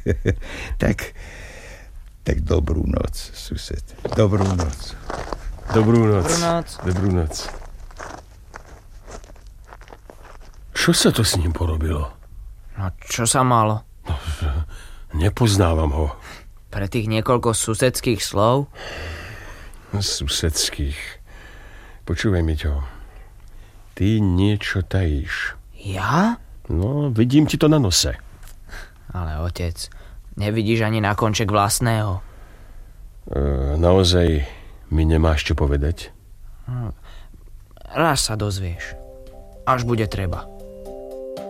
Tak dobrú noc, sused. Dobrú noc. Dobrú noc. Dobrú noc. Dobrú noc. Čo sa to s ním porobilo? No čo sa malo? Nepoznávam ho. Pre tých niekoľko susedských slov? Susedských. Počúvaj, Miťo. Ty niečo tajíš. Ja? No, vidím ti to na nose. Ale otec, nevidíš ani na konček vlastného. Naozaj mi nemáš čo povedať? Raz sa dozvieš. Až bude treba.